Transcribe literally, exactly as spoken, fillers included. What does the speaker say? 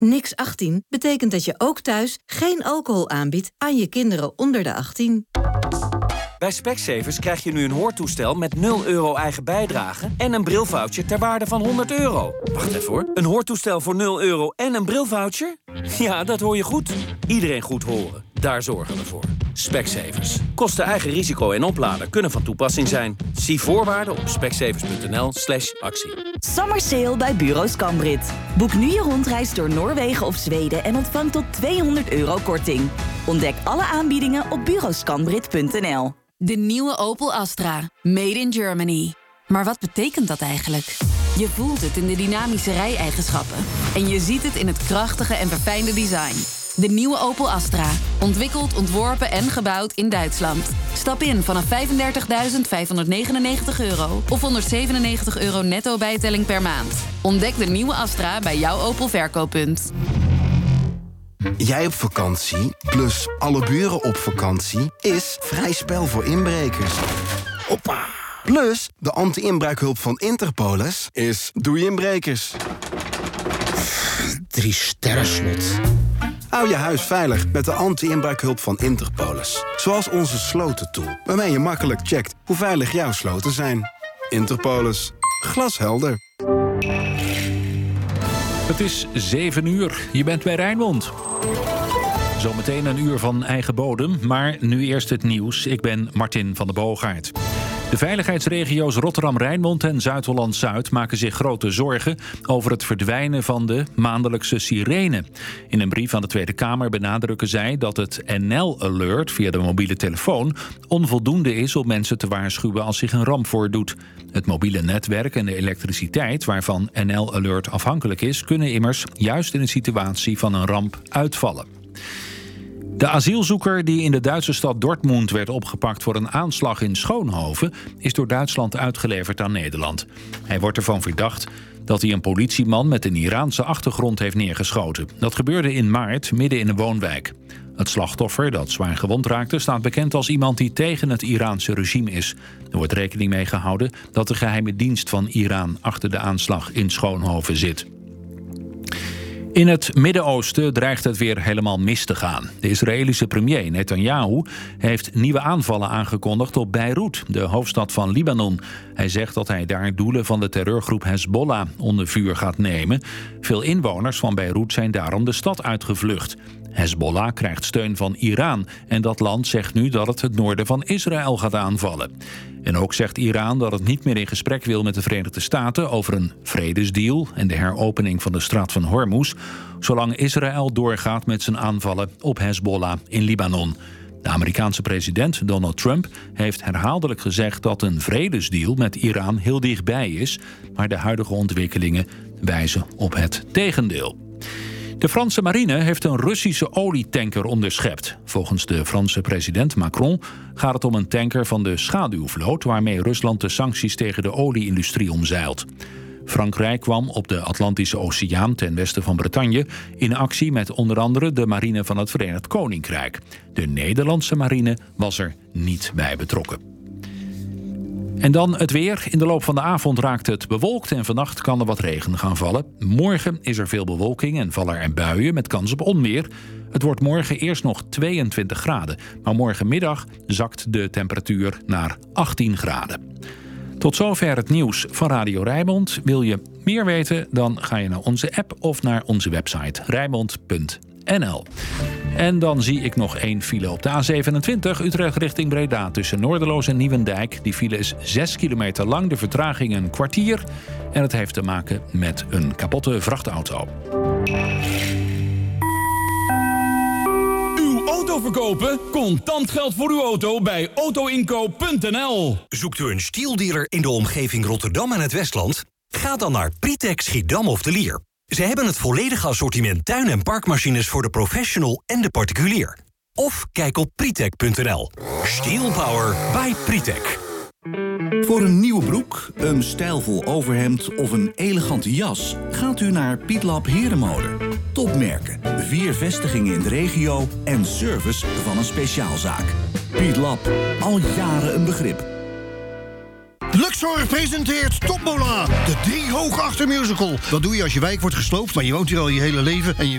Nix achttien betekent dat je ook thuis geen alcohol aanbiedt aan je kinderen onder de achttien. Bij Specsavers krijg je nu een hoortoestel met nul euro eigen bijdrage en een brilvoucher ter waarde van honderd euro. Wacht even hoor. Een hoortoestel voor nul euro en een brilvoucher? Ja, dat hoor je goed. Iedereen goed horen. Daar zorgen we voor. Specsavers. Kosten eigen risico en oplader kunnen van toepassing zijn. Zie voorwaarden op specsavers.nl slash actie. Summer sale bij Bureau Scambrit. Boek nu je rondreis door Noorwegen of Zweden en ontvang tot tweehonderd euro korting. Ontdek alle aanbiedingen op bureau scambrit punt n l. De nieuwe Opel Astra. Made in Germany. Maar wat betekent dat eigenlijk? Je voelt het in de dynamische rijeigenschappen. En je ziet het in het krachtige en verfijnde design. De nieuwe Opel Astra. Ontwikkeld, ontworpen en gebouwd in Duitsland. Stap in vanaf vijfendertigduizend vijfhonderdnegenennegentig euro of honderdzevenennegentig euro netto bijtelling per maand. Ontdek de nieuwe Astra bij jouw Opel verkooppunt. Jij op vakantie, plus alle buren op vakantie, is vrij spel voor inbrekers. Hoppa! Plus, de anti-inbraakhulp van Interpolis is doei inbrekers. Drie sterren slot. Hou je huis veilig met de anti-inbraakhulp van Interpolis. Zoals onze slotentool, waarmee je makkelijk checkt hoe veilig jouw sloten zijn. Interpolis. Glashelder. Het is zeven uur. Je bent bij Rijnmond. Zometeen een uur van eigen bodem, maar nu eerst het nieuws. Ik ben Martin van der Boogaard. De veiligheidsregio's Rotterdam-Rijnmond en Zuid-Holland-Zuid maken zich grote zorgen over het verdwijnen van de maandelijkse sirene. In een brief aan de Tweede Kamer benadrukken zij dat het N L-alert via de mobiele telefoon onvoldoende is om mensen te waarschuwen als zich een ramp voordoet. Het mobiele netwerk en de elektriciteit waarvan N L-alert afhankelijk is, kunnen immers juist in een situatie van een ramp uitvallen. De asielzoeker die in de Duitse stad Dortmund werd opgepakt voor een aanslag in Schoonhoven is door Duitsland uitgeleverd aan Nederland. Hij wordt ervan verdacht dat hij een politieman met een Iraanse achtergrond heeft neergeschoten. Dat gebeurde in maart midden in een woonwijk. Het slachtoffer, dat zwaar gewond raakte, staat bekend als iemand die tegen het Iraanse regime is. Er wordt rekening mee gehouden dat de geheime dienst van Iran achter de aanslag in Schoonhoven zit. In het Midden-Oosten dreigt het weer helemaal mis te gaan. De Israëlische premier Netanyahu heeft nieuwe aanvallen aangekondigd op Beirut, de hoofdstad van Libanon. Hij zegt dat hij daar doelen van de terreurgroep Hezbollah onder vuur gaat nemen. Veel inwoners van Beirut zijn daarom de stad uitgevlucht. Hezbollah krijgt steun van Iran en dat land zegt nu dat het het noorden van Israël gaat aanvallen. En ook zegt Iran dat het niet meer in gesprek wil met de Verenigde Staten over een vredesdeal en de heropening van de straat van Hormuz, zolang Israël doorgaat met zijn aanvallen op Hezbollah in Libanon. De Amerikaanse president Donald Trump heeft herhaaldelijk gezegd dat een vredesdeal met Iran heel dichtbij is, maar de huidige ontwikkelingen wijzen op het tegendeel. De Franse marine heeft een Russische olietanker onderschept. Volgens de Franse president Macron gaat het om een tanker van de schaduwvloot, waarmee Rusland de sancties tegen de olieindustrie omzeilt. Frankrijk kwam op de Atlantische Oceaan ten westen van Bretagne in actie met onder andere de marine van het Verenigd Koninkrijk. De Nederlandse marine was er niet bij betrokken. En dan het weer. In de loop van de avond raakt het bewolkt en vannacht kan er wat regen gaan vallen. Morgen is er veel bewolking en vallen er buien met kans op onweer. Het wordt morgen eerst nog tweeëntwintig graden. Maar morgenmiddag zakt de temperatuur naar achttien graden. Tot zover het nieuws van Radio Rijnmond. Wil je meer weten? Dan ga je naar onze app of naar onze website rijnmond punt n l. En dan zie ik nog één file op de A zevenentwintig, Utrecht richting Breda, tussen Noorderloos en Nieuwendijk. Die file is zes kilometer lang, de vertraging een kwartier. En het heeft te maken met een kapotte vrachtauto. Uw auto verkopen? Contant geld voor uw auto bij auto inkoop punt n l. Zoekt u een stieldealer in de omgeving Rotterdam en het Westland? Ga dan naar Pritek Schiedam of de Lier. Ze hebben het volledige assortiment tuin- en parkmachines voor de professional en de particulier. Of kijk op pritek punt n l. Steel Power by Pritek. Voor een nieuwe broek, een stijlvol overhemd of een elegante jas gaat u naar Pietlab Herenmode. Topmerken, vier vestigingen in de regio en service van een speciaalzaak. Pietlab, al jaren een begrip. Luxor presenteert Tombola, de drie hoog achter musical. Wat doe je als je wijk wordt gesloopt, maar je woont hier al je hele leven en je